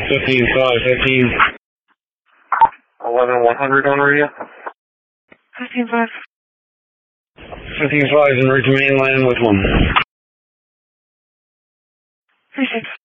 15 11-100 on radio. 15-5. 15-5 en route to mainland with 1. 36.